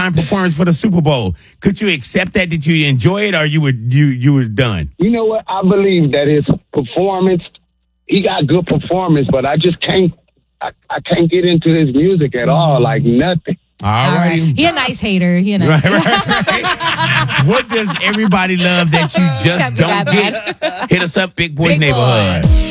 performance for the Super Bowl. Could you accept that? Did you enjoy it, or you were done? You know what? I believe that his performance, he got good performance, but I just can't. I can't get into his music at all, like nothing. All right. He a nice hater. Right. What does everybody love that you just don't get? Hit us up, Big Boys Neighborhood.